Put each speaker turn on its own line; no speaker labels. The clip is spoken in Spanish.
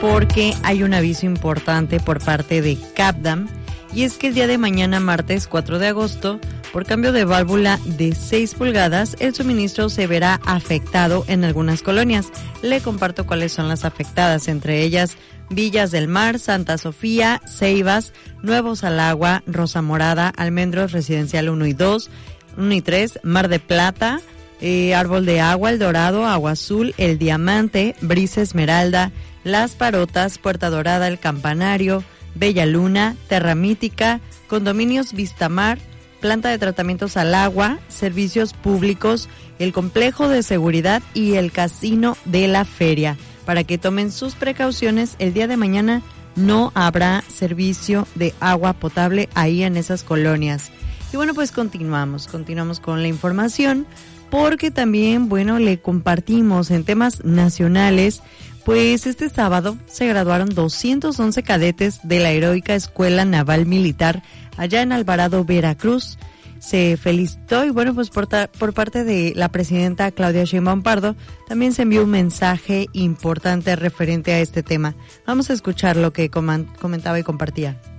porque hay un aviso importante por parte de Capdam, y es que el día de mañana, martes 4 de agosto, por cambio de válvula de 6 pulgadas, el suministro se verá afectado en algunas colonias. Le comparto cuáles son las afectadas, entre ellas Villas del Mar, Santa Sofía, Ceibas, Nuevos al Agua, Rosa Morada, Almendros Residencial 1 y 2, 1 y 3, Mar de Plata, Árbol de Agua, El Dorado, Agua Azul, El Diamante, Brisa Esmeralda, Las Parotas, Puerta Dorada, El Campanario, Bella Luna, Terra Mítica, Condominios Vistamar, Planta de Tratamientos al Agua, Servicios Públicos, el Complejo de Seguridad y el Casino de la Feria. Para que tomen sus precauciones, el día de mañana no habrá servicio de agua potable ahí en esas colonias. Y bueno, pues continuamos con la información, porque también, bueno, le compartimos en temas nacionales. Pues este sábado se graduaron 211 cadetes de la Heroica Escuela Naval Militar allá en Alvarado, Veracruz. Se felicitó y bueno, pues por parte de la presidenta Claudia Sheinbaum Pardo también se envió un mensaje importante referente a este tema. Vamos a escuchar lo que comentaba y compartía.